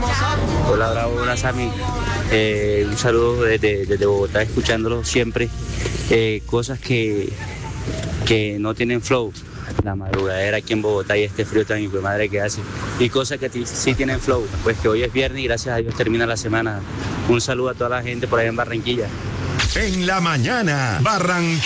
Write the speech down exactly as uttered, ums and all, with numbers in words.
Hola, bravo, hola, Sammy. Eh, un saludo desde, desde Bogotá, escuchándolo siempre. Eh, cosas que, que no tienen flow. La madrugadera aquí en Bogotá y este frío tan hijo de madre que hace. Y cosas que ti- sí tienen flow. Pues que hoy es viernes y gracias a Dios termina la semana. Un saludo a toda la gente por allá en Barranquilla. En la mañana, Barranquilla.